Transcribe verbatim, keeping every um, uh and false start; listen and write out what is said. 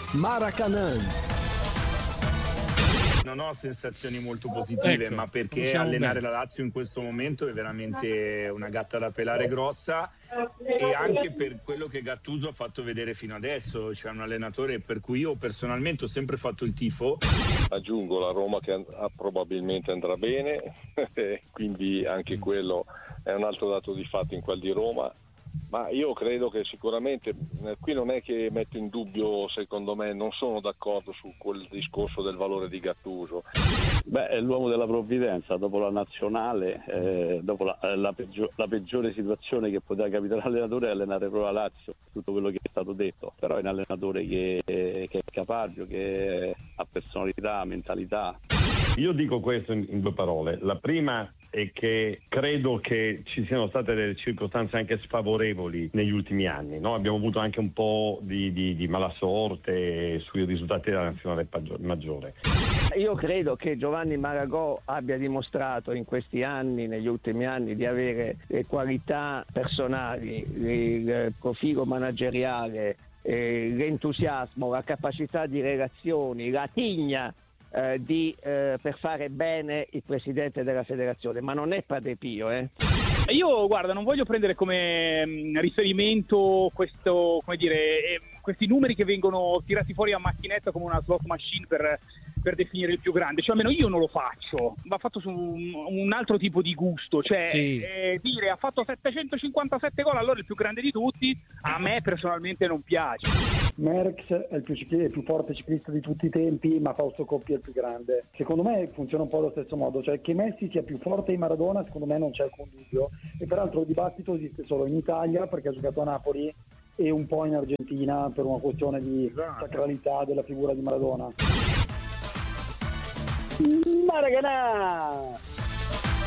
Maracanã. Non ho sensazioni molto positive, ecco, ma perché allenare bene. la Lazio in questo momento è veramente una gatta da pelare grossa, e anche per quello che Gattuso ha fatto vedere fino adesso. C'è un allenatore per cui io personalmente ho sempre fatto il tifo. Aggiungo la Roma che and- probabilmente andrà bene, quindi anche quello è un altro dato di fatto in quel di Roma. Ma io credo che sicuramente, eh, qui non è che metto in dubbio, secondo me, non sono d'accordo su quel discorso del valore di Gattuso. Beh, è l'uomo della provvidenza, dopo la nazionale, eh, dopo la, la, peggio, la peggiore situazione che poteva capitare all'allenatore è allenare proprio la Lazio, tutto quello che è stato detto, però è un allenatore che, che è caparbio, che ha personalità, mentalità. Io dico questo in, in due parole. La prima è che credo che ci siano state delle circostanze anche sfavorevoli negli ultimi anni, no? Abbiamo avuto anche un po' di, di, di malasorte sui risultati della nazionale maggiore. Io credo che Giovanni Maragò abbia dimostrato in questi anni, negli ultimi anni, di avere le qualità personali, il profilo manageriale, eh, l'entusiasmo, la capacità di relazioni, la tigna eh, di, eh, per fare bene il presidente della federazione, ma non è Padre Pio, eh. Io, guarda, non voglio prendere come mh, riferimento questo, come dire, eh, questi numeri che vengono tirati fuori a macchinetta come una slot machine per, per definire il più grande, cioè almeno io non lo faccio, va fatto su un, un altro tipo di gusto, cioè Sì. eh, dire ha fatto settecentocinquantasette gol, allora il più grande di tutti, a me personalmente non piace. Merckx è il più, cicli- il più forte ciclista di tutti i tempi, ma Fausto Coppi è il più grande. Secondo me funziona un po' allo stesso modo, cioè che Messi sia più forte di Maradona secondo me non c'è alcun dubbio, e peraltro il dibattito esiste solo in Italia perché ha giocato a Napoli e un po' in Argentina per una questione di sacralità della figura di Maradona. Maracanã!